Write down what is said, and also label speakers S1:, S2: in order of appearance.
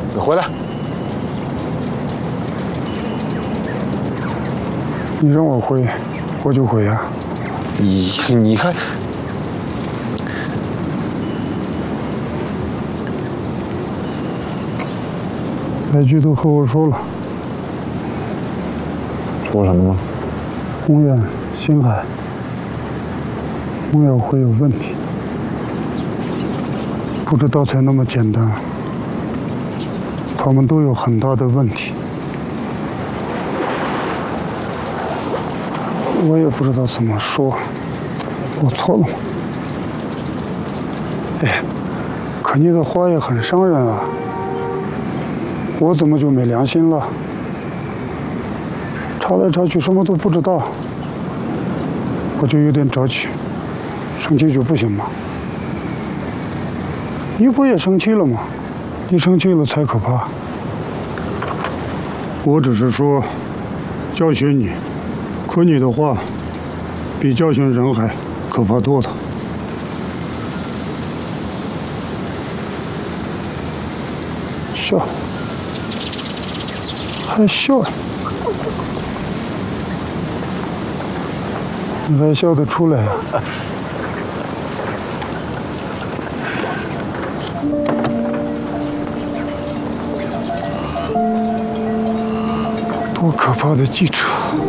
S1: 你回来。
S2: 你让我回，我就回啊。
S1: 你看，
S2: 白居都和我说了，
S1: 说什么了？
S2: 宏远、星海、莫要会有问题，不知道才那么简单，他们都有很大的问题。我也不知道怎么说，我错了吗？哎，可你的话也很伤人啊，我怎么就没良心了？查来查去什么都不知道，我就有点着急，生气就不行吗？你不也生气了吗？你生气了才可怕。我只是说教训你，可你的话比教训人还可怕多了。笑，还笑呀？你还笑得出来呀？多可怕的记者！